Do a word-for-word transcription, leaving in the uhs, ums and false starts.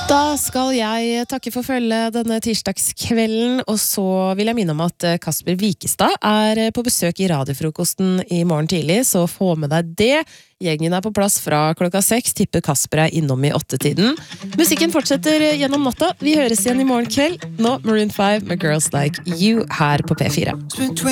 Da skal jeg takke for følge denne tirsdagskvelden, og så vil jeg minne om at Kasper Wikestad er på besøk i radiofrokosten i morgen tidlig, så få med deg det. Gjengen er på plass fra klokka seks, tipper Kasper er innom i åttetiden. Musikken fortsetter gjennom natta, vi høres igjen i morgen kveld. Nå Maroon five med Girls Like You her på P fire.